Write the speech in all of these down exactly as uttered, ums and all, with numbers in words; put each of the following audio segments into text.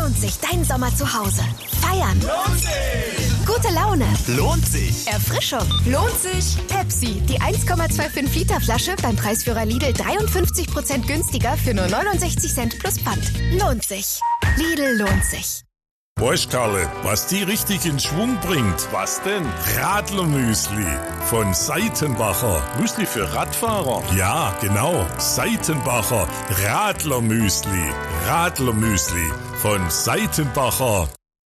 lohnt sich dein Sommer zu Hause. Feiern. Lohnt sich. Gute Laune. Lohnt sich. Erfrischung. Lohnt sich. Pepsi, die eins Komma fünfundzwanzig Liter Flasche beim Preisführer Lidl dreiundfünfzig Prozent günstiger für nur neunundsechzig Cent plus Pfand. Lohnt sich. Lidl lohnt sich. Weißt Karle, was die richtig in Schwung bringt? Was denn? Radlermüsli von Seitenbacher. Müsli für Radfahrer? Ja, genau. Seitenbacher Radlermüsli. Radlermüsli von Seitenbacher.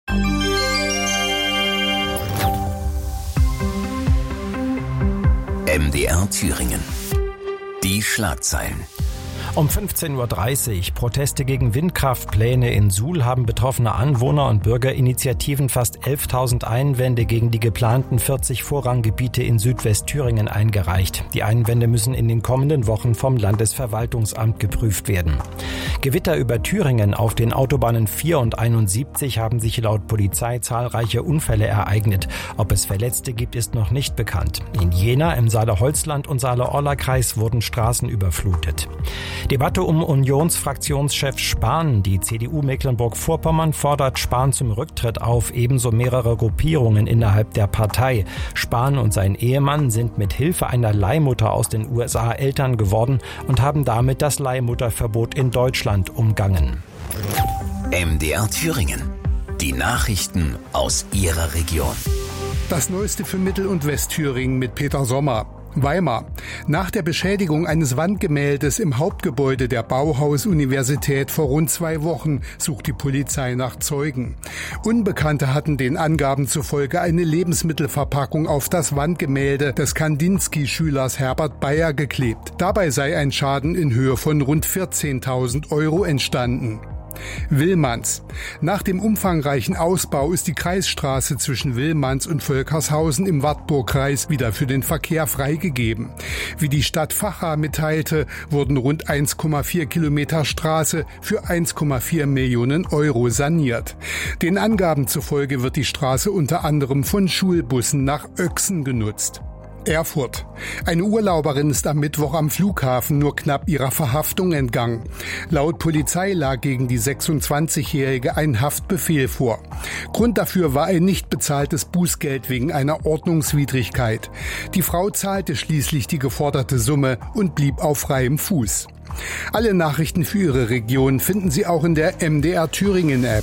M D R Thüringen. Die Schlagzeilen. Um fünfzehn Uhr dreißig. Proteste gegen Windkraftpläne in Suhl haben betroffene Anwohner und Bürgerinitiativen fast elftausend Einwände gegen die geplanten vierzig Vorranggebiete in Südwestthüringen eingereicht. Die Einwände müssen in den kommenden Wochen vom Landesverwaltungsamt geprüft werden. Gewitter über Thüringen. Auf den Autobahnen vier und einundsiebzig haben sich laut Polizei zahlreiche Unfälle ereignet. Ob es Verletzte gibt, ist noch nicht bekannt. In Jena, im Saale-Holzland und Saale-Orla-Kreis wurden Straßen überflutet. Debatte um Unionsfraktionschef Spahn. Die C D U Mecklenburg-Vorpommern fordert Spahn zum Rücktritt auf, ebenso mehrere Gruppierungen innerhalb der Partei. Spahn und sein Ehemann sind mit Hilfe einer Leihmutter aus den U S A Eltern geworden und haben damit das Leihmutterverbot in Deutschland umgangen. M D R Thüringen. Die Nachrichten aus Ihrer Region. Das Neueste für Mittel- und Westthüringen mit Peter Sommer. Weimar. Nach der Beschädigung eines Wandgemäldes im Hauptgebäude der Bauhaus-Universität vor rund zwei Wochen sucht die Polizei nach Zeugen. Unbekannte hatten den Angaben zufolge eine Lebensmittelverpackung auf das Wandgemälde des Kandinsky-Schülers Herbert Bayer geklebt. Dabei sei ein Schaden in Höhe von rund vierzehntausend Euro entstanden. Willmanns. Nach dem umfangreichen Ausbau ist die Kreisstraße zwischen Willmanns und Völkershausen im Wartburgkreis wieder für den Verkehr freigegeben. Wie die Stadt Vacha mitteilte, wurden rund eins Komma vier Kilometer Straße für eins Komma vier Millionen Euro saniert. Den Angaben zufolge wird die Straße unter anderem von Schulbussen nach Öchsen genutzt. Erfurt. Eine Urlauberin ist am Mittwoch am Flughafen nur knapp ihrer Verhaftung entgangen. Laut Polizei lag gegen die sechsundzwanzigjährige ein Haftbefehl vor. Grund dafür war ein nicht bezahltes Bußgeld wegen einer Ordnungswidrigkeit. Die Frau zahlte schließlich die geforderte Summe und blieb auf freiem Fuß. Alle Nachrichten für Ihre Region finden Sie auch in der M D R Thüringen App.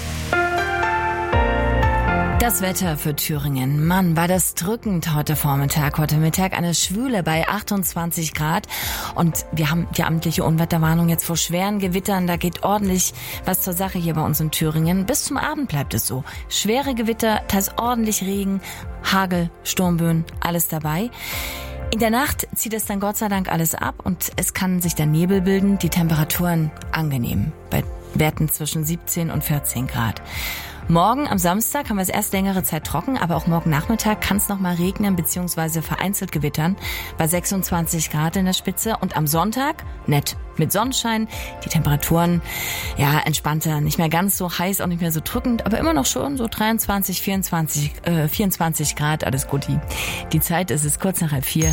Das Wetter für Thüringen. Mann, war das drückend heute Vormittag. Heute Mittag eine Schwüle bei achtundzwanzig Grad. Und wir haben die amtliche Unwetterwarnung jetzt vor schweren Gewittern. Da geht ordentlich was zur Sache hier bei uns in Thüringen. Bis zum Abend bleibt es so. Schwere Gewitter, teils ordentlich Regen, Hagel, Sturmböen, alles dabei. In der Nacht zieht es dann Gott sei Dank alles ab und es kann sich dann Nebel bilden. Die Temperaturen angenehm. Bei Werten zwischen siebzehn und vierzehn Grad. Morgen am Samstag haben wir es erst längere Zeit trocken, aber auch morgen Nachmittag kann es noch mal regnen bzw. vereinzelt gewittern bei sechsundzwanzig Grad in der Spitze. Und am Sonntag nett mit Sonnenschein, die Temperaturen ja entspannter, nicht mehr ganz so heiß, auch nicht mehr so drückend, aber immer noch schon so dreiundzwanzig, vierundzwanzig, äh, vierundzwanzig Grad, alles gut. Die, die Zeit ist es kurz nach halb vier.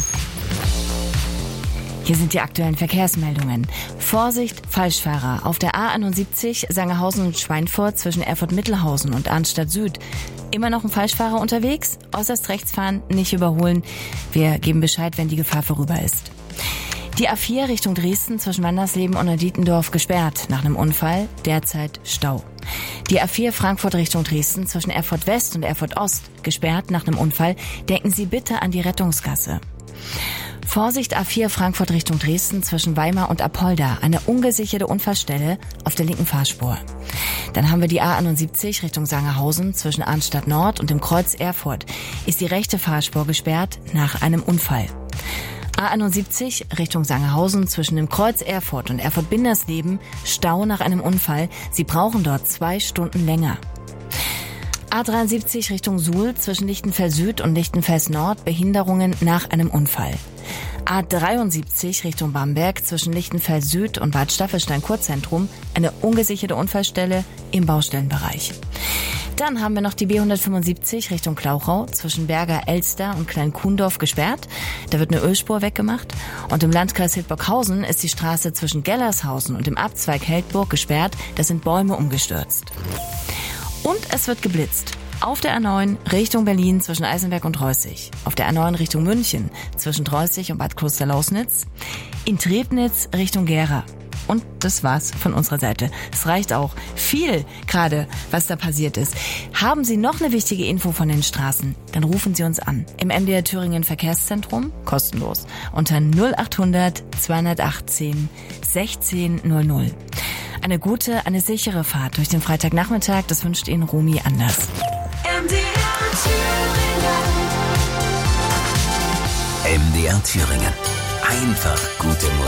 Hier sind die aktuellen Verkehrsmeldungen. Vorsicht, Falschfahrer. Auf der A einundsiebzig Sangerhausen und Schweinfurt zwischen Erfurt-Mittelhausen und Arnstadt Süd. Immer noch ein Falschfahrer unterwegs? Äußerst rechts fahren, nicht überholen. Wir geben Bescheid, wenn die Gefahr vorüber ist. Die A vier Richtung Dresden zwischen Wandersleben und Dietendorf gesperrt. Nach einem Unfall derzeit Stau. Die A vier Frankfurt Richtung Dresden zwischen Erfurt West und Erfurt Ost gesperrt. Nach einem Unfall denken Sie bitte an die Rettungsgasse. Vorsicht, A vier Frankfurt Richtung Dresden zwischen Weimar und Apolda. Eine ungesicherte Unfallstelle auf der linken Fahrspur. Dann haben wir die A einundsiebzig Richtung Sangerhausen zwischen Arnstadt Nord und dem Kreuz Erfurt. Ist die rechte Fahrspur gesperrt nach einem Unfall. A einundsiebzig Richtung Sangerhausen zwischen dem Kreuz Erfurt und Erfurt-Bindersleben. Stau nach einem Unfall. Sie brauchen dort zwei Stunden länger. A dreiundsiebzig Richtung Suhl zwischen Lichtenfels Süd und Lichtenfels Nord. Behinderungen nach einem Unfall. A dreiundsiebzig Richtung Bamberg zwischen Lichtenfels Süd und Bad Staffelstein Kurzentrum. Eine ungesicherte Unfallstelle im Baustellenbereich. Dann haben wir noch die B hundertfünfundsiebzig Richtung Klauchau zwischen Berger Elster und Klein-Kuhndorf gesperrt. Da wird eine Ölspur weggemacht. Und im Landkreis Hildburghausen ist die Straße zwischen Gellershausen und dem Abzweig Heldburg gesperrt. Da sind Bäume umgestürzt. Und es wird geblitzt. Auf der A neun Richtung Berlin zwischen Eisenberg und Reußig. Auf der A neun Richtung München zwischen Reußig und Bad Klosterlausnitz. In Trebnitz Richtung Gera. Und das war's von unserer Seite. Es reicht auch viel gerade, was da passiert ist. Haben Sie noch eine wichtige Info von den Straßen? Dann rufen Sie uns an. Im M D R Thüringen Verkehrszentrum, kostenlos, unter null achthundert zweihundertachtzehn sechzehn null null. Eine gute, eine sichere Fahrt durch den Freitagnachmittag, das wünscht Ihnen Romy Anders. M D R Thüringen. M D R Thüringen. Einfach gute Musik.